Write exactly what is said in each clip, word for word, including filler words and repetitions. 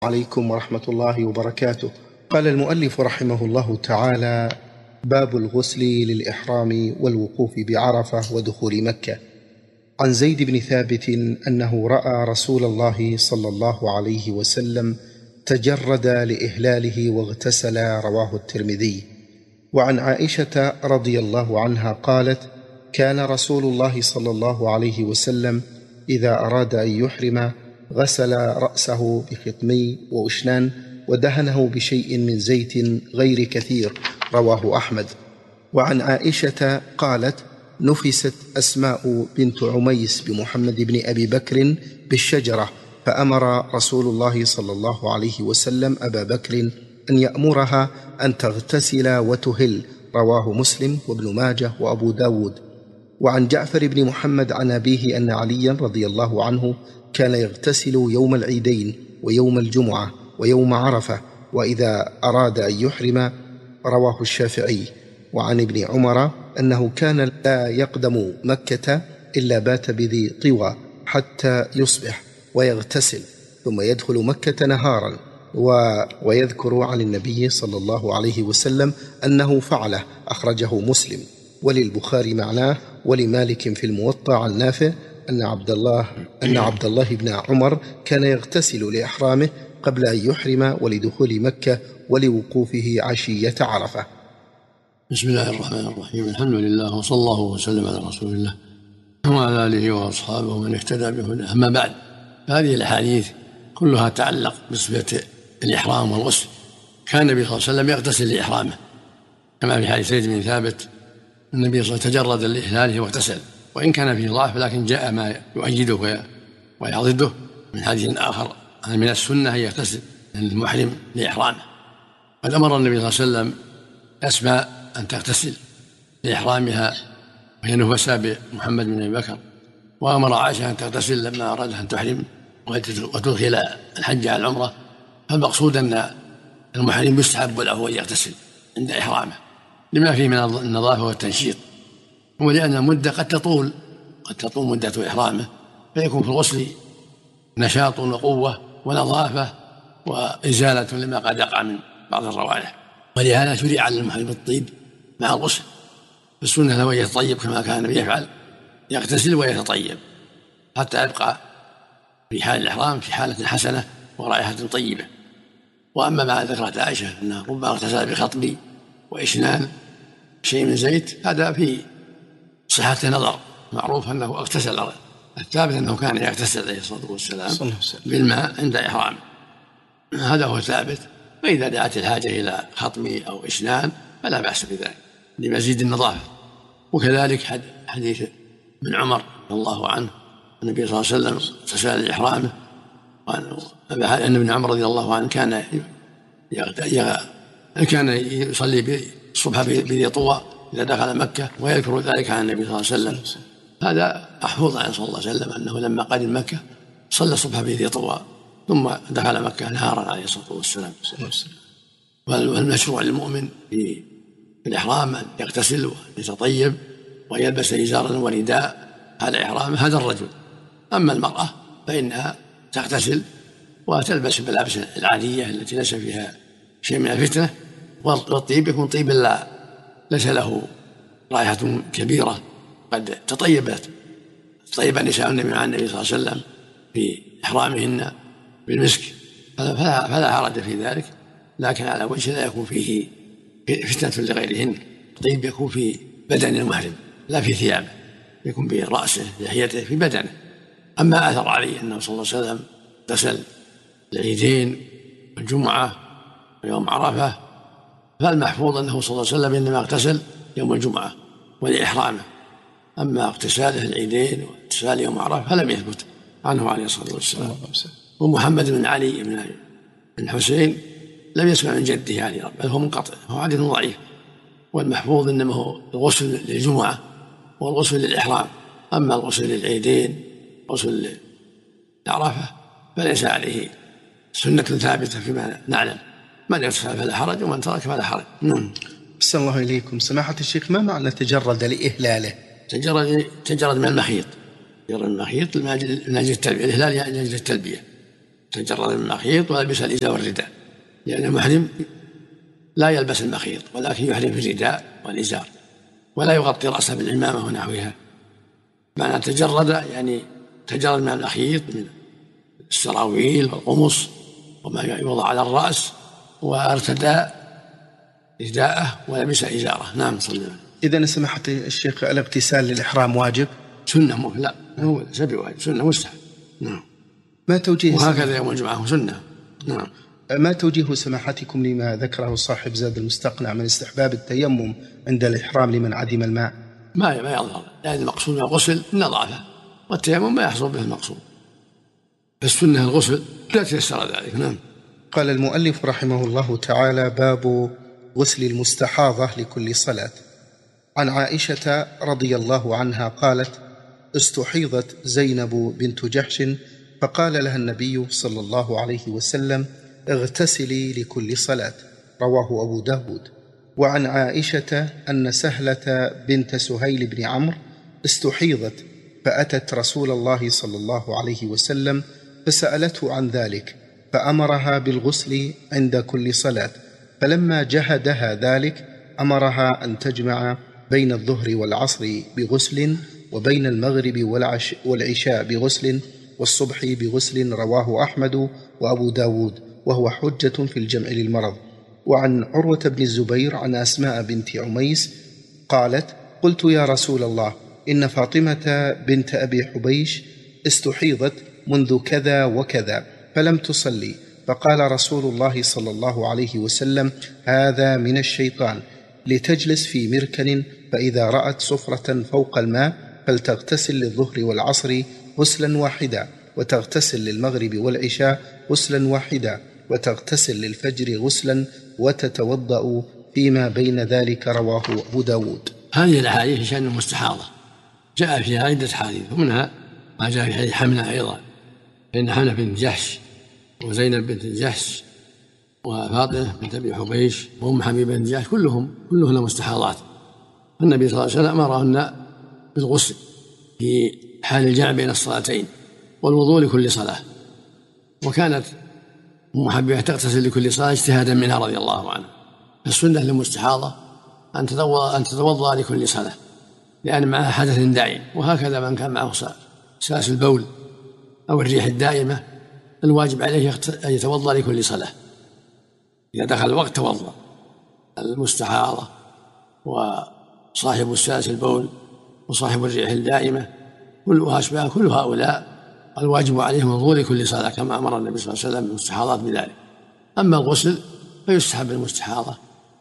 عليكم ورحمة الله وبركاته. قال المؤلف رحمه الله تعالى: باب الغسل للإحرام والوقوف بعرفة ودخول مكة. عن زيد بن ثابت أنه رأى رسول الله صلى الله عليه وسلم تجرد لإهلاله واغتسل، رواه الترمذي. وعن عائشة رضي الله عنها قالت: كان رسول الله صلى الله عليه وسلم إذا أراد أن يحرم غسل رأسه بخطمي وأشنان ودهنه بشيء من زيت غير كثير، رواه أحمد. وعن عائشة قالت: نفست أسماء بنت عميس بمحمد بن أبي بكر بالشجرة، فأمر رسول الله صلى الله عليه وسلم أبا بكر أن يأمرها أن تغتسل وتهل، رواه مسلم وابن ماجه وأبو داود. وعن جعفر بن محمد عن أبيه أن عليا رضي الله عنه كان يغتسل يوم العيدين ويوم الجمعة ويوم عرفة وإذا أراد أن يحرم، رواه الشافعي. وعن ابن عمر أنه كان لا يقدم مكة إلا بات بذي طوى حتى يصبح ويغتسل ثم يدخل مكة نهارا، و... ويذكر عن النبي صلى الله عليه وسلم أنه فعله، أخرجه مسلم. وللبخاري معناه، ولمالك في الموطأ عن نافع أن عبد الله أن عبد الله بن عمر كان يغتسل لإحرامه قبل أن يحرم ولدخول مكة ولوقوفه عشية عرفة. بسم الله الرحمن الرحيم. الحمد لله وصلى الله وسلم على رسول الله وعلى آله وأصحابه ومن اهتدى بهداه. أما بعد، هذه الأحاديث كلها تعلق بصفة الإحرام والغسل. كان النبي صلى الله عليه وسلم يغتسل لإحرامه، كما في حديث زيد بن ثابت النبي صلى الله عليه وسلم تجرد لإهلاله واغتسل، وإن كان فيه ضعف لكن جاء ما يؤيده ويعضده من حديث آخر. من السنة أن يغتسل المحرم لإحرامه. قد أمر النبي صلى الله عليه وسلم أسماء أن تغتسل لإحرامها وهي نفساء بمحمد بن أبي بكر، وأمر عائشة أن تغتسل لما أراد أن تحرم وتدخل الحج على العمرة. فالمقصود أن المحرم يستحب له أن يغتسل عند إحرامه لما فيه من النظافة والتنشيط، ولأن المدة قد تطول قد تطول مدة إحرامه، فيكون في الغسل نشاط وقوة ونظافة وإزالة لما قد يقع من بعض الروائح. ولهذا شرع للمحرم الطيب مع الغسل. السنة له يتطيب كما كان النبي يفعل، يغتسل ويتطيب حتى يبقى في حال الإحرام في حالة حسنة ورائحة طيبة. وأما ما ذكرت عائشة أنه ربما اغتسل بخطب وإشنان شيء من زيت، هذا في صحة نظر، معروف أنه اغتسل. الثابت أنه كان يغتسل عليه الصلاة والسلام بالماء عند إحرامه، هذا هو الثابت. فإذا دعت الحاجة إلى خطم أو إشنان فلا بأس بذلك لمزيد النظافة. وكذلك حديث ابن عمر رضي الله عنه النبي صلى الله عليه وسلم اغتسل لإحرامه، أن ابن عمر رضي الله عنه كان كان يصلي الصبح بذي طوى إذا دخل مكة، ويذكر ذلك عن النبي صلى الله عليه وسلم. هذا محفوظ عن صلى الله عليه وسلم أنه لما قدم مكة صلى الصبح بذي طوى ثم دخل مكة نهارا عليه الصلاة والسلام. والمشروع للمؤمن في الإحرام أن يغتسل ويتطيب ويلبس إزارا ورداء على إحرام هذا الرجل. أما المرأة فإنها تغتسل وتلبس الملابس العادية التي ليس فيها شيء من الفتنة، والطيب يكون طيب لا ليس له رائحة كبيرة. قد تطيبت طيب نساء النبي مع النبي صلى الله عليه وسلم في إحرامهن بالمسك، فلا, فلا حرج في ذلك، لكن على وجه لا يكون فيه فتنة لغيرهن. الطيب يكون في بدن المحرم لا في ثيابه، يكون برأسه لحيته في بدنه. أما أثر عليه أنه صلى الله عليه وسلم اغتسل العيدين والجمعة ويوم عرفة، فالمحفوظ أنه صلى الله عليه وسلم إنما اغتسل يوم الجمعة ولإحرامه. أما اغتساله العيدين واغتسال يوم عرفة فلم يثبت عنه عليه الصلاة والسلام. ومحمد بن علي بن الحسين لم يسمع من جده علي، بل هو منقطع، هو حديث ضعيف. والمحفوظ إنما هو الغسل للجمعة والغسل للإحرام. أما الغسل للعيدين غسل لعرفة فليس عليه سنة ثابتة فيما نعلم. من يغتسل فلا حرج ومن ترك فلا حرج. بسم الله إليكم سماحة الشيخ، ما معنى تجرد لإهلاله؟ تجرد تجرد من المخيط، تجرد من المخيط من أجل التلبية. الإهلال يعني من أجل التلبية، تجرد من المخيط ولبس الإزار والرداء، لأن المحرم لا يلبس المخيط ولكن يحرم في الرداء والإزار، ولا يغطي رأسه بالعمامة ونحوها. معنى تجرد يعني تجرد من المخيط من السراويل والقمص وما يوضع على الرأس، وارتدى رداءه ولبس إزاره. نعم صلى الله عليه وسلم. إذن سماحة الشيخ الاغتسال للإحرام واجب؟ سنة مو لا هو سبي واجب، سنة مستحب. نعم. ما توجيه وهكذا يوم الجمعة سنة. نعم. ما توجيه سماحتكم لما ذكره صاحب زاد المستقنع من استحباب التيمم عند الإحرام لمن عدم الماء؟ ما ما يظهر، لأن يعني المقصود من الغسل النظافة، والتيمم ما يحصل به المقصود، فالسنة الغسل لا تيسر ذلك. نعم. قال المؤلف رحمه الله تعالى: باب غسل المستحاضة لكل صلاة. عن عائشة رضي الله عنها قالت: استحيضت زينب بنت جحش فقال لها النبي صلى الله عليه وسلم: اغتسلي لكل صلاة. رواه أبو داود. وعن عائشة أن سهلة بنت سهيل بن عمرو استحيضت فأتت رسول الله صلى الله عليه وسلم فسألته عن ذلك فأمرها بالغسل عند كل صلاة، فلما جهدها ذلك أمرها أن تجمع بين الظهر والعصر بغسل، وبين المغرب والعشاء بغسل، والصبح بغسل. رواه أحمد وأبو داود، وهو حجة في الجمع للمرض. وعن عروة بن الزبير عن أسماء بنت عميس قالت: قلت يا رسول الله إن فاطمة بنت أبي حبيش استحيضت منذ كذا وكذا فلم تصلي، فقال رسول الله صلى الله عليه وسلم: هذا من الشيطان، لتجلس في مركن، فإذا رأت صفرة فوق الماء فلتغتسل للظهر والعصر غسلا واحدا، وتغتسل للمغرب والعشاء غسلا واحدا، وتغتسل للفجر غسلا، وتتوضأ فيما بين ذلك. رواه أبو داود. هذه الأحاديث في شأن المستحاضة جاء فيها عدة حديث، ومنها ما جاء في حديث حمنة أيضا، فإن حمنة بنت جحش وزينب بنت جحش وفاطمة بنت أبي حبيش وأم حبيبة بنت جحش كلهم كلهن مستحاضات، النبي صلى الله عليه وسلم أمرهن بالغسل في حال الجمع بين الصلاتين والوضوء لكل صلاة. وكانت أم حبيبة تغتسل لكل صلاة اجتهادا منها رضي الله عنها. السنة للمستحاضة أن تتوضأ أن تتوضأ لكل صلاة، لأن معها حدث دائم، وهكذا من كان معه ساس البول أو الريح الدائمة الواجب عليه أن يتوضأ لكل صلاة. إذا دخل الوقت توضأ. المستحاضة وصاحب الساس البول وصاحب الريح الدائمة وأشباه كل هؤلاء الواجب عليهم الوضوء لكل صلاة، كما أمر النبي صلى الله عليه وسلم بالمستحاضات بذلك. أما الغسل فيستحب المستحاضة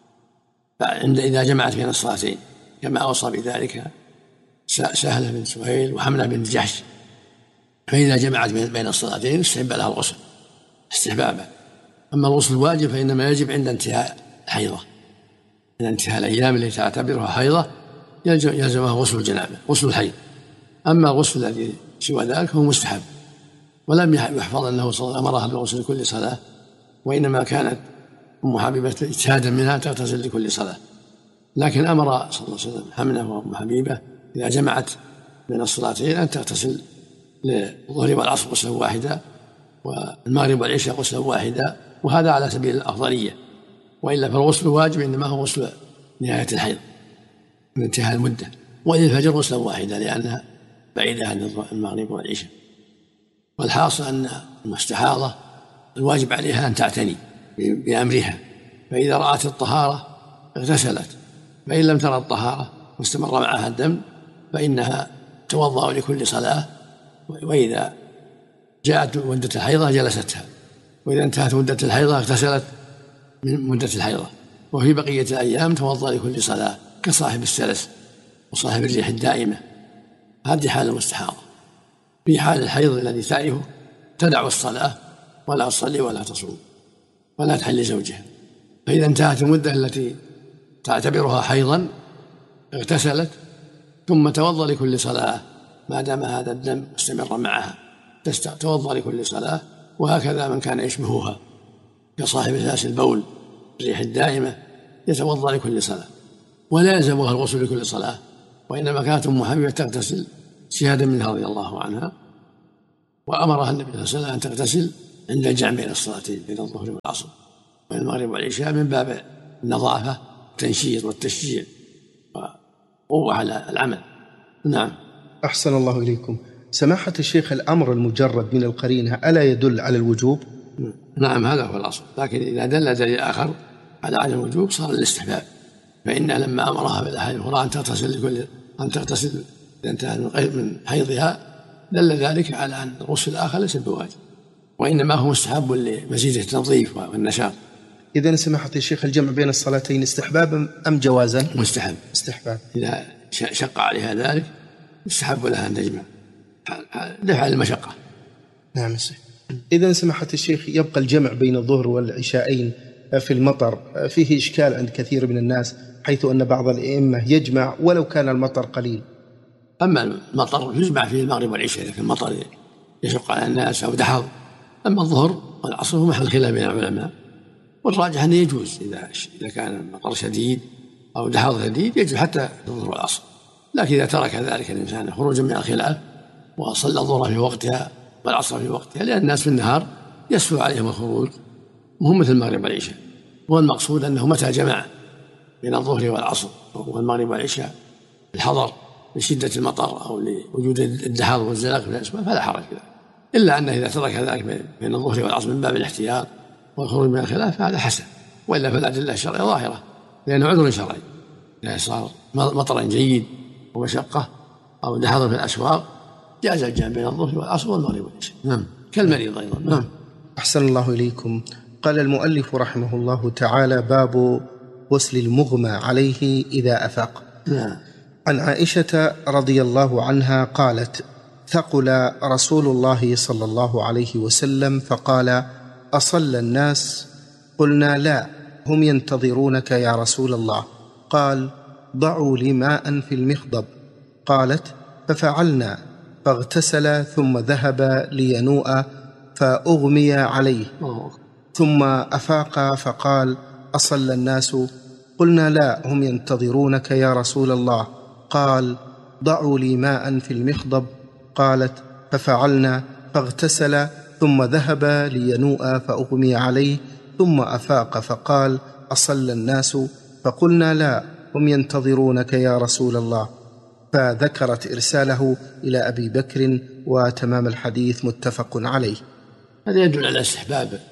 إذا جمعت بين الصلاتين، كما أوصى بذلك سهلة بن سهيل وحملة بن جحش، فإذا جمعت بين الصلاتين استحب لها الغسل استحبابا. أما الغسل الواجب فإنما يجب عند انتهاء الحيضة، عند انتهاء الأيام التي تعتبرها حيضة يلزمها غسل الجنابة غسل الحيض. أما الغسل الذي سوى ذلك هو مستحب، ولم يحفظ أنه صلى الله عليه وسلم أمرها بالغسل لكل صلاة، وإنما كانت أم حبيبة اجتهادا منها تغتسل لكل صلاة. لكن أمر صلى الله عليه وسلم حمنة وأم حبيبة إذا جمعت بين الصلاتين أن تغتسل للظهر والعصر غسلا واحدا والمغرب والعشاء غسلا واحدا، وهذا على سبيل الأفضلية. وإلا فالغسل الواجب إنما هو غسل نهاية الحيض من انتهاء المدة، وللفجر غسلا واحدا لأنها بعيدة عن المغرب والعشاء. والحاصل أن المستحاضة الواجب عليها أن تعتني بأمرها، فإذا رأت الطهارة اغتسلت، فإن لم ترى الطهارة واستمر معها الدم فإنها توضأ لكل صلاة، وإذا جاءت مدة الحيضة جلستها، وإذا انتهت مدة الحيضة اغتسلت من مدة الحيضة، وفي بقية الأيام توضأ لكل صلاة كصاحب السلس وصاحب الريح الدائمة. هذه حال المستحاضة. في حال الحيض الذي تعرفه تدع الصلاة ولا تصلي ولا تصوم ولا تحل لزوجها، فإذا انتهت المدة التي تعتبرها حيضا اغتسلت ثم توضأ لكل صلاة ما دام هذا الدم مستمرا معها، توضأ لكل صلاة. وهكذا من كان يشبهها كصاحب ساس البول الريح الدائمة يتوضأ لكل صلاة، ولا يلزمها الغسل لكل صلاة، وإنما كانت أم حبيبة تغتسل اجتهادا منها رضي الله عنها، وأمرها النبي صلى الله عليه وسلم أن تغتسل عند الجمع بين الصلاتين بين الظهر والعصر وبين المغرب والعشاء من باب النظافة والتنشيط والتشجيع وقوة على العمل. نعم. أحسن الله إليكم. سماحة الشيخ، الأمر المجرد من القرينة ألا يدل على الوجوب؟ نعم هذا هو الأصل، لكن إذا دل دليل آخر على عدم الوجوب صار الاستحباب، فإن لما أمرها بالأحاديث الأخرى أن تغتسل لكل أن تغتسل إذا انتهى من حيضها دل ذلك على أن الغسل الآخر ليس بواجب، وإنما هو مستحب لمزيد التنظيف والنشاط. إذن سماحة الشيخ الجمع بين الصلاتين استحبابا أم جوازا؟ مستحب. استحباب. إذا شق عليها ذلك استحب لها أن تجمع دفع المشقة. نعم سيدي. إذن سماحة الشيخ يبقى الجمع بين الظهر والعشاءين في المطر فيه إشكال عند كثير من الناس، حيث أن بعض الأئمة يجمع ولو كان المطر قليل. أما المطر يجمع فيه المغرب والعشاء لكن المطر يشق على الناس أو دحض. أما الظهر والعصر هو محل خلاف بين العلماء، والراجح أنه يجوز إذا إذا كان المطر شديد أو دحض شديد يجوز حتى الظهر والعصر، لكن إذا ترك ذلك الإنسان خروجا من الخلاف وصلى الظهر في وقتها والعصر في وقتها، لأن الناس في النهار يسهل عليهم الخروج مهم مثل المغرب والعشاء، والمقصود أنه متى جمع بين الظهر والعصر والمغرب والعشاء الحضر لشدة المطر أو لوجود الدحض والزلق في الأسماء فلا حرج في ذلك، إلا أنه إذا ترك ذلك بين الظهر والعصر من باب الاحتياط والخروج من الخلاف فهذا حسن، وإلا فالأدلة الشرعية ظاهرة لأنه عذر شرعي. إذا صار مطر جيد ومشقة أو دحض في الأسواق جاز الجمع بين الظهر والعصر والمغرب والعشاء. نعم كالمريض أيضا. نعم. أحسن الله إليكم. قال المؤلف رحمه الله تعالى: باب غسل المغمى عليه إذا أفاق. نعم. عن عائشة رضي الله عنها قالت: ثقل رسول الله صلى الله عليه وسلم فقال: أصلى الناس؟ قلنا: لا، هم ينتظرونك يا رسول الله. قال: ضعوا لي ماء في المخضب. قالت: ففعلنا، فاغتسل ثم ذهب لينوء فأغمي عليه، ثم أفاق فقال: أصلى الناس؟ قلنا: لا، هم ينتظرونك يا رسول الله. قال: ضعوا لي ماء في المخضب. قالت: ففعلنا، فاغتسل ثم ذهب لينوء فأغمي عليه، ثم أفاق فقال: أصلى الناس؟ فقلنا: لا، هم ينتظرونك يا رسول الله. فذكرت إرساله إلى أبي بكر، وتمام الحديث متفق عليه. هذا يدل على استحباب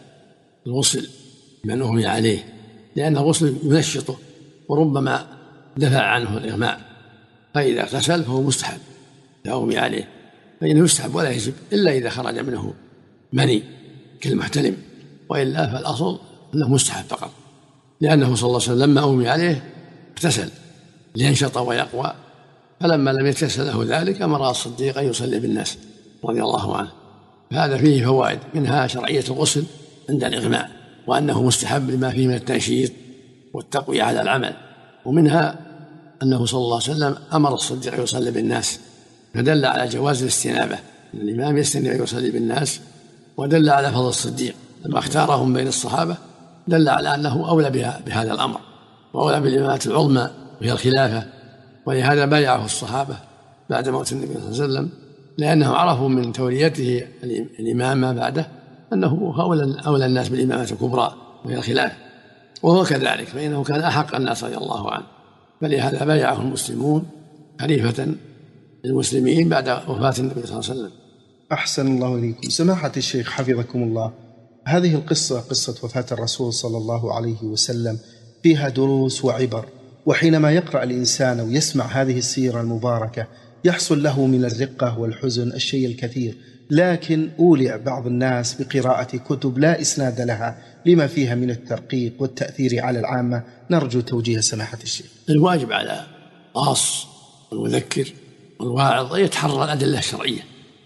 الغسل من أغمي عليه، لأن الغسل ينشطه وربما دفع عنه الإغماء، فإذا اغتسل فهو مستحب إذا أغمي عليه، فإنه يستحب ولا يجب إلا إذا خرج منه مني كالمحتلم، وإلا فالأصل أنه مستحب فقط، لأنه صلى الله عليه وسلم لما أغمي عليه اغتسل لينشط ويقوى، فلما لم يتيسر له ذلك أمر الصديق أن يصلي بالناس رضي الله عنه. فهذا فيه فوائد، منها شرعية الغسل عند الإغماء وأنه مستحب لما فيه من التنشيط والتقوية على العمل، ومنها أنه صلى الله عليه وسلم أمر الصديق أن يصلي بالناس، فدل على جواز الاستنابة، الإمام يستنب أن يصلي بالناس، ودل على فضل الصديق لما اختارهم بين الصحابة، دل على أنه أولى بهذا الأمر وأولى بالإمامة العظمى وهي الخلافة، ولهذا بايعه الصحابة بعد موت النبي صلى الله عليه وسلم، لأنهم عرفوا من توليته الإمامة بعده أنه أولى الناس بالإمامة الكبرى وهي الخلافة، وهو كذلك، فإنه كان أحق الناس رضي الله عنه، فلهذا بايعه المسلمون خليفة للمسلمين بعد وفاة النبي صلى الله عليه وسلم. أحسن الله إليكم. سماحة الشيخ حفظكم الله، هذه القصة قصة وفاة الرسول صلى الله عليه وسلم فيها دروس وعبر، وحينما يقرأ الإنسان ويسمع هذه السيرة المباركة يحصل له من الرقة والحزن الشيء الكثير، لكن أولع بعض الناس بقراءة كتب لا إسناد لها لما فيها من الترقيق والتأثير على العامة. نرجو توجيه سماحة الشيخ. الواجب على القاص والمذكر والواعظ أن يتحرى الأدلة الشرعية،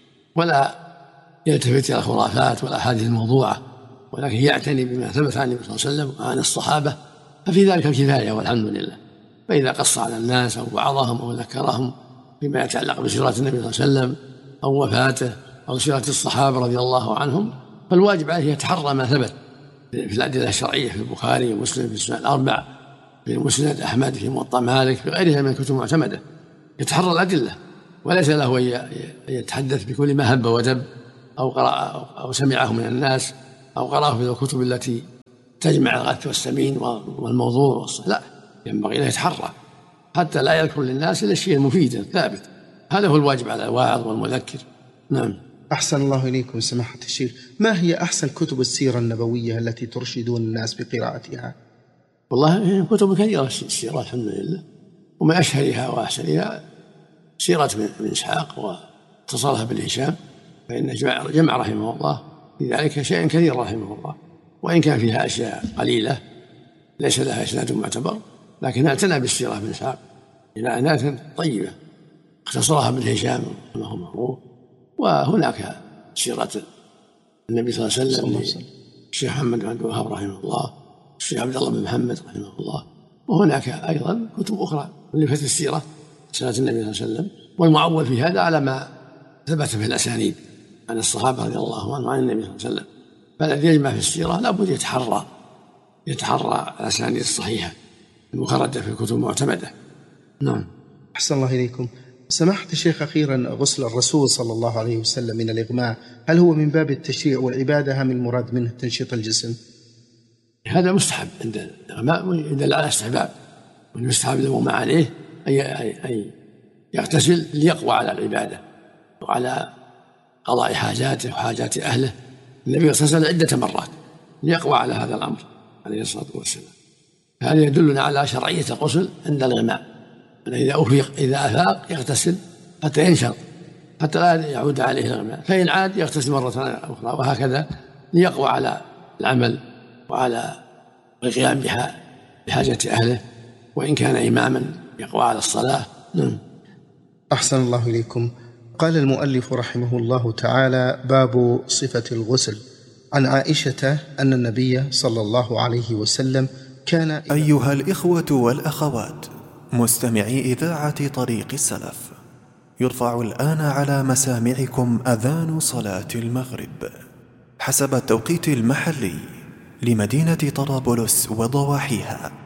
ولا يلتفت إلى الخرافات والأحاديث الموضوعة، ولكن يعتني بما ثبت عن النبي صلى الله عليه وسلم وعن الصحابة، ففي ذلك الكفاية والحمد لله. فإذا قص على الناس أو وعظهم أو ذكرهم فيما يتعلق بسيرة النبي صلى الله عليه وسلم أو وفاته أو سيرة الصحابة رضي الله عنهم، فالواجب عليه يتحرى ما ثبت في الأدلة الشرعية في البخاري ومسلم في السنن الأربع، في مسند أحمد، في موطأ مالك، في غيرها من الكتب المعتمدة، يتحرى الأدلة، وليس له أن يتحدث بكل ما هب ودب أو قرأ أو سمعه من الناس أو قرأه في الكتب التي تجمع الغث والسمين والموضوع والصحيح. لا، ينبغي له يتحرى حتى لا يذكر للناس إلا الشيء المفيد الثابت. هذا هو الواجب على الواعظ والمذكر. نعم. أحسن الله إليكم سماحة الشيخ، ما هي أحسن كتب السيرة النبوية التي ترشدون الناس بقراءتها؟ والله كتب كثيرة السيرة الحمد لله، ومن أشهرها وأحسنها سيرة ابن إسحاق واتصالها بالهشام، فإن جمع رحمه الله في ذلك شيء كثير رحمه الله، وإن كان فيها أشياء قليلة ليس لها إسناد معتبر، لكن اعتنى بالسيرة ابن إسحاق إلى عناية طيبة، اختصرها بالهشام رحمه الله. وهناك سيرة النبي صلى الله عليه وسلم الشيخ محمد بن عبد الوهاب رحمه الله، الشيخ عبد الله بن محمد رحمه الله، وهناك أيضا كتب أخرى مؤلفة السيرة سيرة النبي صلى الله عليه وسلم. والمعول في هذا على ما ثبت في الأسانيد عن الصحابة رضي الله عنهم عن النبي صلى الله عليه وسلم، فالذي يجمع في السيرة لابد يتحرى يتحرى الأسانيد الصحيحة المخرجة في الكتب المعتمدة. نعم. أحسن الله إليكم سماحة الشيخ، أخيرا غسل الرسول صلى الله عليه وسلم من الإغماء هل هو من باب التشريع والعبادة أم المراد منه تنشيط الجسم؟ هذا مستحب عند الإغماء ويدل على استحباب، والمستحب المغمى عليه أي أي يغتسل ليقوى على العبادة وعلى قضاء حاجاته وحاجات أهله. النبي اغتسل عدة مرات ليقوى على هذا الأمر عليه الصلاة والسلام. هذا يدلنا على شرعية الغسل عند الإغماء، إذا أفيق إذا أفاق يغتسل حتى ينشط حتى لا يعود عليه الإغماء، فإن عاد يغتسل مرة أخرى، وهكذا ليقوى على العمل وعلى القيام بحاجة أهله، وإن كان إماما يقوى على الصلاة. نعم. أحسن الله إليكم. قال المؤلف رحمه الله تعالى: باب صفة الغسل. عن عائشة أن النبي صلى الله عليه وسلم كان. أيها الإخوة والأخوات مستمعي إذاعة طريق السلف، يرفع الآن على مسامعكم أذان صلاة المغرب حسب التوقيت المحلي لمدينة طرابلس وضواحيها.